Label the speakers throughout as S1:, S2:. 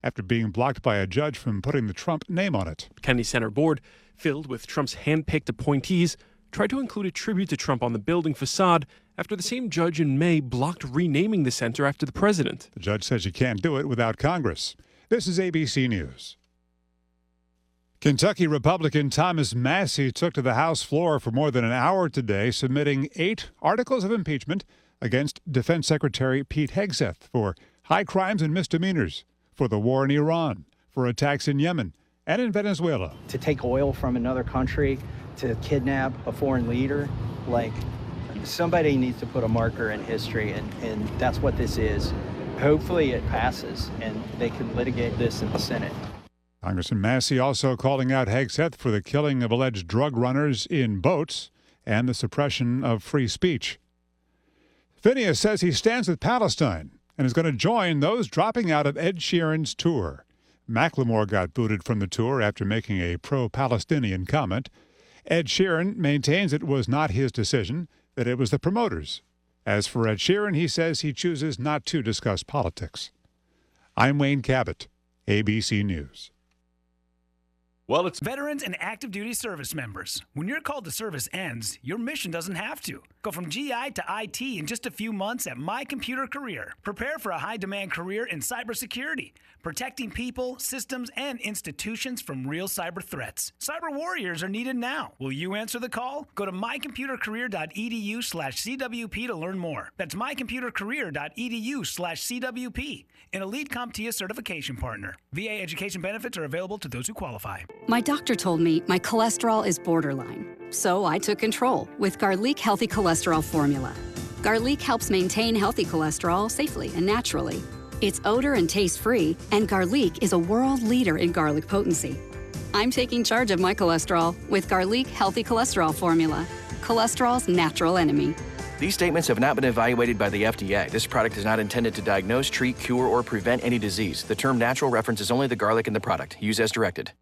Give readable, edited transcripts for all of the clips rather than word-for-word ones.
S1: after being blocked by a judge from putting the Trump name on it.
S2: Kennedy Center board, filled with Trump's hand-picked appointees, tried to include a tribute to Trump on the building facade after the same judge in May blocked renaming the center after the president.
S1: The judge says you can't do it without Congress. This is ABC News. Kentucky Republican Thomas Massie took to the House floor for more than an hour today, submitting 8 articles of impeachment against Defense Secretary Pete Hegseth for high crimes and misdemeanors, for the war in Iran, for attacks in Yemen and in Venezuela.
S3: To take oil from another country, to kidnap a foreign leader, somebody needs to put a marker in history, and that's what this is. Hopefully it passes and they can litigate this in the Senate.
S1: Congressman Massie also calling out Hegseth for the killing of alleged drug runners in boats and the suppression of free speech. Phineas says he stands with Palestine and is going to join those dropping out of Ed Sheeran's tour. Macklemore got booted from the tour after making a pro-Palestinian comment. Ed Sheeran maintains it was not his decision, that it was the promoters. As for Ed Sheeran, he says he chooses not to discuss politics. I'm Wayne Cabot, ABC News.
S4: Well, it's veterans and active duty service members. When your call to service ends, your mission doesn't have to. Go from GI to IT in just a few months at My Computer Career. Prepare for a high-demand career in cybersecurity, protecting people, systems, and institutions from real cyber threats. Cyber warriors are needed now. Will you answer the call? Go to mycomputercareer.edu/CWP to learn more. That's mycomputercareer.edu/CWP. An Elite CompTIA certification partner. VA education benefits are available to those who qualify.
S5: My doctor told me my cholesterol is borderline, so I took control with Garlic Healthy Cholesterol Formula. Garlic helps maintain healthy cholesterol safely and naturally. It's odor and taste-free, and Garlic is a world leader in garlic potency. I'm taking charge of my cholesterol with Garlic Healthy Cholesterol Formula, cholesterol's natural enemy.
S6: These statements have not been evaluated by the FDA. This product is not intended to diagnose, treat, cure, or prevent any disease. The term natural references only the garlic in the product. Use as directed.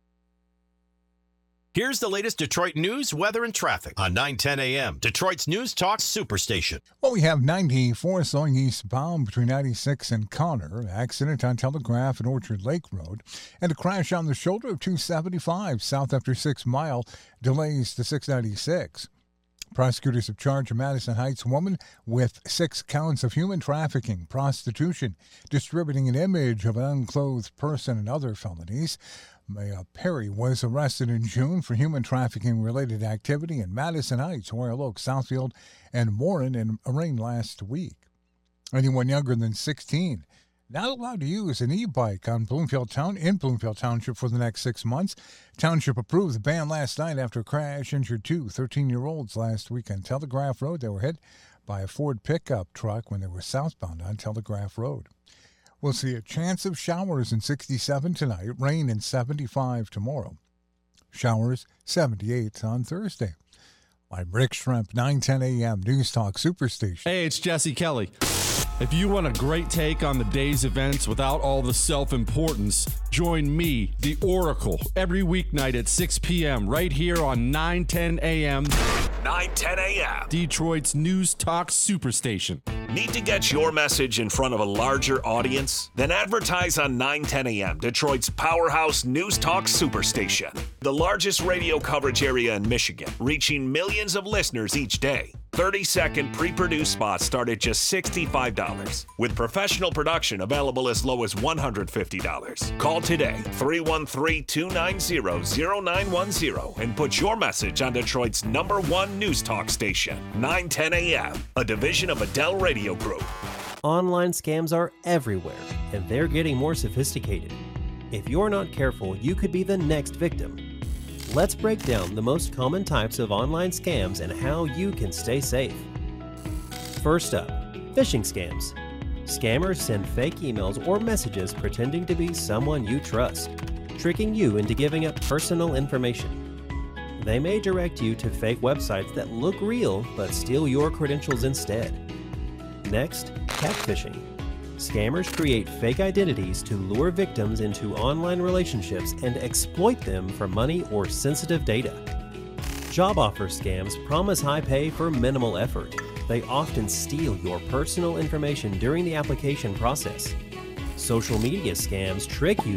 S7: Here's the latest Detroit news, weather, and traffic on 9:10 a.m. Detroit's News Talk Superstation.
S8: Well, we have 94 slowing eastbound between 96 and Connor. Accident on Telegraph and Orchard Lake Road. And a crash on the shoulder of 275 south after 6 Mile. Delays to 696. Prosecutors have charged a Madison Heights woman with 6 counts of human trafficking, prostitution, distributing an image of an unclothed person, and other felonies. Maya Perry was arrested in June for human trafficking-related activity in Madison Heights, Royal Oak, Southfield, and Warren, and arraigned last week. Anyone younger than 16 not allowed to use an e-bike in Bloomfield Township for the next 6 months. Township approved the ban last night after a crash injured 2 13-year-olds last week on Telegraph Road. They were hit by a Ford pickup truck when they were southbound on Telegraph Road. We'll see a chance of showers in 67 tonight, rain in 75 tomorrow. Showers 78 on Thursday. I'm Rick Shrimp, 9:10 a.m. News Talk Superstation.
S9: Hey, it's Jesse Kelly. If you want a great take on the day's events without all the self-importance, join me, the Oracle, every weeknight at 6 p.m. right here on 9:10 a.m.
S7: 9:10 a.m.
S9: Detroit's News Talk Superstation.
S7: Need to get your message in front of a larger audience? Then advertise on 9:10 a.m. Detroit's powerhouse News Talk Superstation. The largest radio coverage area in Michigan, reaching millions of listeners each day. 30-second pre-produced spots start at just $65, with professional production available as low as $150. Call today, 313-290-0910, and put your message on Detroit's #1 news talk station, 9:10 a.m., a division of Adele Radio Group.
S10: Online scams are everywhere, and they're getting more sophisticated. If you're not careful, you could be the next victim. Let's break down the most common types of online scams and how you can stay safe. First up, phishing scams. Scammers send fake emails or messages pretending to be someone you trust, tricking you into giving up personal information. They may direct you to fake websites that look real but steal your credentials instead. Next, catfishing. Scammers create fake identities to lure victims into online relationships and exploit them for money or sensitive data. Job offer scams promise high pay for minimal effort. They often steal your personal information during the application process. Social media scams trick you